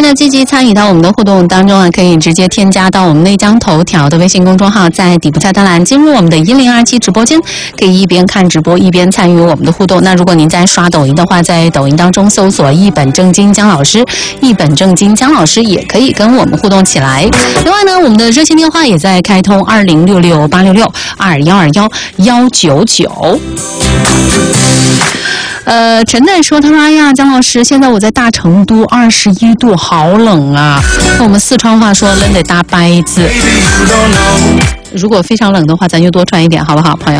呢积极参与到我们的互动当中啊，可以直接添加到我们内江头条的微信公众号，在底部菜单栏进入我们的1027直播间，可以一边看直播一边参与我们的互动。那如果您在刷抖音的话，在抖音当中搜索一本正经姜老师，一本正经姜老师也可以跟我们互动起来。另外呢，我们的热线电话也在开通206686612199。陈代说，他说，哎呀，姜老师，现在我在大成都21度，好冷啊。那我们四川话说，冷得大白子。如果非常冷的话，咱就多穿一点，好不好，朋友？